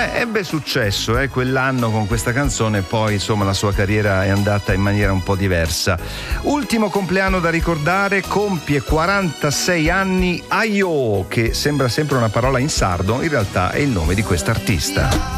Ebbe successo quell'anno con questa canzone, poi insomma la sua carriera è andata in maniera un po' diversa. Ultimo compleanno da ricordare, compie 46 anni Aio, che sembra sempre una parola in sardo, in realtà è il nome di quest'artista.